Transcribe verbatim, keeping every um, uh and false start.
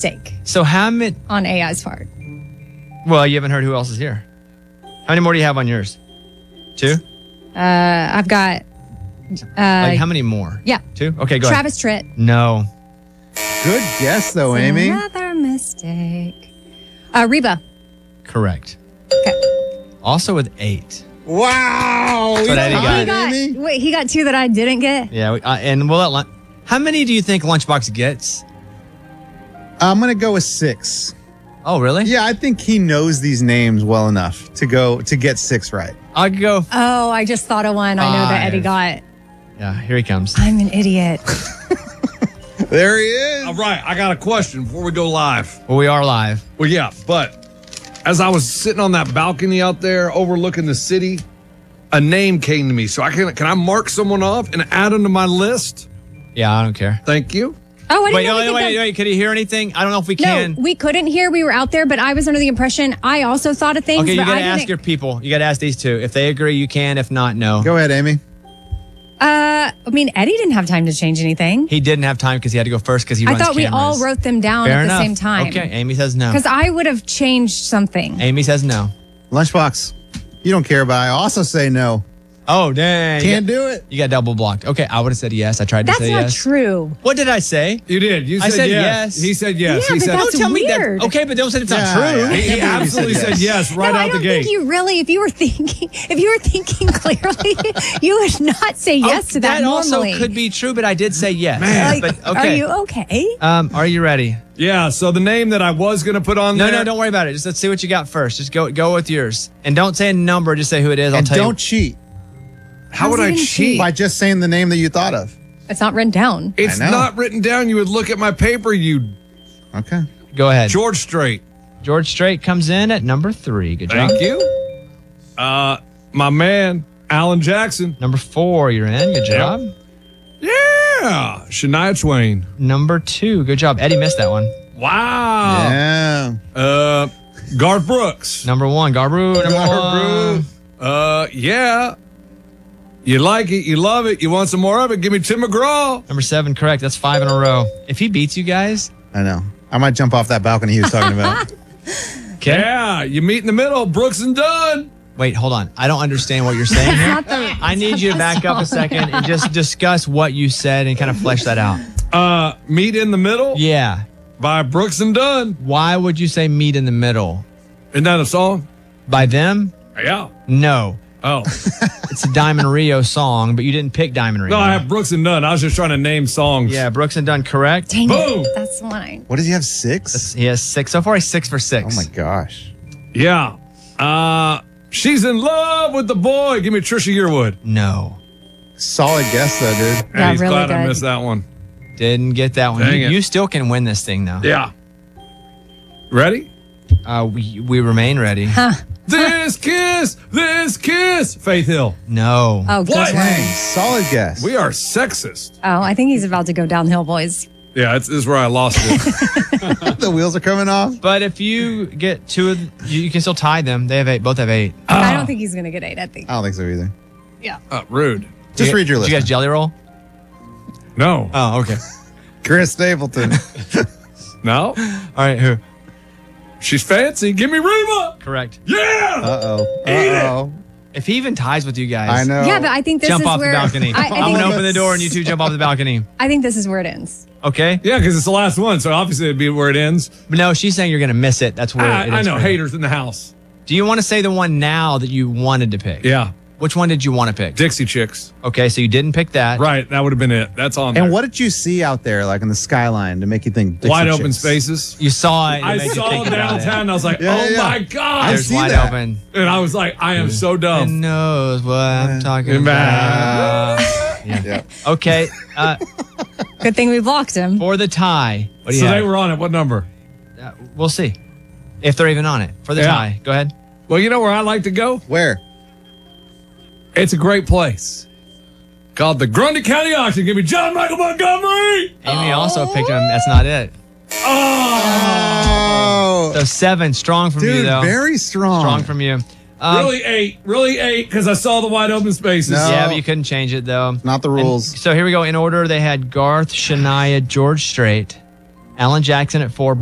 mistake So how many? on A I's part. Well, you haven't heard who else is here. How many more do you have on yours? Two? Uh, I've got uh, Like how many more? yeah. Two? Okay, go Travis Tritt. ahead. No. Good guess, though, Amy. Another mistake. Uh, Reba. Correct. Okay. Also with eight. Wow. That's what Eddie got. He got, Amy. wait, he got two that I didn't get. Yeah, we, uh, and we'll let Lun- how many do you think Lunchbox gets? I'm going to go with six. Oh, really? Yeah, I think he knows these names well enough to go to get six right. I'll go. Oh, I just thought of one I know that Eddie got. Yeah, here he comes. I'm an idiot. There he is. All right, I got a question before we go live. Well, we are live. Well, yeah, but as I was sitting on that balcony out there overlooking the city, a name came to me. So I can can I mark someone off and add them to my list? Yeah, I don't care. Thank you. Oh, I didn't Wait, know we wait, could wait, go- wait. Could he hear anything? I don't know if we No, can. we couldn't hear. We were out there, but I was under the impression I also thought of things. Okay, you but got to I didn't- ask your people. You got to ask these two. If they agree, you can. If not, no. Go ahead, Amy. Uh, I mean, Eddie didn't have time to change anything. He didn't have time because he had to go first because he I runs thought we cameras. all wrote them down Fair at enough. the same time. Okay, Amy says no. Because I would have changed something. Amy says no. Lunchbox. You don't care, but I also say no. Oh, dang. Can't do it. You got double blocked. Okay, I would have said yes. I tried to That's say not yes. true. What did I say? You did. You I said, said yes. yes. He said yes. Yeah, he but said that's Don't tell me weird. that. Okay, but don't say it's not Yeah, true. yeah. he, he Can't believe you absolutely said said yes. yes right no, out I the don't gate. think you really, if you were thinking, if you were thinking clearly, you would not say yes Oh, to that, normally. also could be true, but I did say yes. Like, But, okay. Are you okay? Um, are you ready? Yeah, so the name that I was going to put on No, there. no, don't worry about it. Just let's see what you got first. Just go go with yours. And don't say a number, just say who it is. I'll And tell don't you. cheat How would How's I he gonna cheat? by just saying the name that you thought of. It's not written down. It's I know. not written down. You would look at my paper, you Okay. Go ahead. George Strait. George Strait comes in at number three. Good job. Thank you. Uh, my man, Alan Jackson. Number four, you're in. Good job. Yeah. Shania Twain. Number two, good job. Eddie missed that one. Wow. Yeah. Uh, Garth Brooks. Number one, Garbu. Number Garbu. one. Uh, yeah. You like it, you love it, you want some more of it, give me Tim McGraw. Number seven, correct. That's five in a row. If he beats you guys, I know. I might jump off that balcony he was talking about. okay. Yeah, you meet in the middle, Brooks and Dunn. Wait, hold on. I don't understand what you're saying here. Not the- I need you to back up a second and just discuss what you said and kind of flesh that out. Uh, Meet in the Middle Yeah. by Brooks and Dunn. Why would you say meet in the middle? Isn't that a song? By them? Yeah. No. Oh. It's a Diamond Rio song, but you didn't pick Diamond Rio. No, I have Brooks and Dunn. I was just trying to name songs. Yeah, Brooks and Dunn, correct. Dang Boom. it. That's the one I... What does he have? Six? He has six. So far, he's six for Oh six. my gosh. Yeah. Uh, She's in love with the boy. Give me Trisha Yearwood. No. Solid guess though, dude. Yeah, he's really glad I good. missed that one. Didn't get that one. Dang You, it. you still can win this thing, though. Yeah. Ready? Uh, we, we remain ready. This kiss, this kiss. Faith Hill. No. Oh, good What? one. Dang, solid guess. We are sexist. Oh, I think he's about to go downhill, boys. Yeah, it's, this is where I lost it. The wheels are coming off. But if you get two of the, you, you can still tie them. They have eight. Both have eight. I don't think he's going to get eight. I think. I don't think so either. Yeah. uh, rude. Just You- read your did list. you guys jelly roll? No. Oh, okay. Chris Stapleton. No. All right, who? She's fancy. Give me Reba. Correct. Yeah. Uh oh. Eat it. Uh oh. If he even ties with you guys, I know. Yeah, but I think this jump is off where the balcony. I, I, I'm think, gonna open the door and you two jump off the balcony. I think this is where it ends. Okay. Yeah, because it's the last one, so obviously it'd be where it ends. But no, she's saying you're gonna miss it. That's where I, it I is know for you. haters in the house. Do you want to say the one now that you wanted to pick? Yeah, Which one did you want to pick? Dixie Chicks. Okay, so you didn't pick that. Right, that would have been it. That's on. And there. what did you see out there, like in the skyline, to make you think Dixie Wide open Chicks? spaces. You saw it. It I made you saw think about downtown. it. And I was like, Yeah, oh yeah, my yeah. god! There's see wide that. open. And I was like, I am so Who dumb. knows what I'm talking About. about? yeah. Yeah. Okay. Uh, Good thing we blocked him. for the tie. What do you So have? they were on it. What number? Uh, we'll see if they're even on it for the Yeah. tie. Go ahead. Well, you know where I like to go? Where? It's a great place called the Grundy County Auction. Give me John Michael Montgomery. Amy also picked him. That's not it. Oh, So seven, strong from you dude, though. very strong. strong from you. Um, really eight. Really eight because I saw the wide open spaces. No. Yeah, but you couldn't change it though. Not the rules. So here we go. In order, they had Garth, Shania, George Strait, Alan Jackson at four.